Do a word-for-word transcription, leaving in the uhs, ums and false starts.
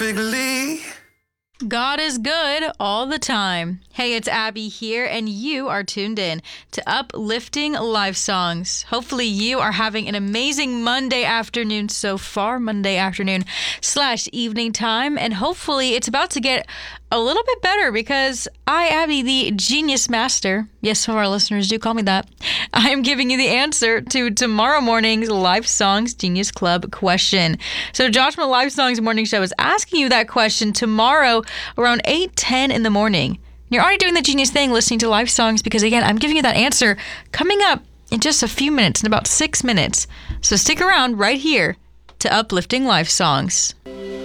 perfectly. God is good all the time. Hey, it's Abby here, and you are tuned in to Uplifting Life Songs. Hopefully you are having an amazing Monday afternoon so far, Monday afternoon slash evening time, and hopefully it's about to get a little bit better because I, Abby, the Genius Master, yes, some of our listeners do call me that, I am giving you the answer to tomorrow morning's Life Songs Genius Club question. So Josh from the Life Songs Morning Show is asking you that question tomorrow around eight ten in the morning. You're already doing the genius thing listening to Life Songs because, again, I'm giving you that answer coming up in just a few minutes, in about six minutes. So stick around right here to Uplifting Life Songs.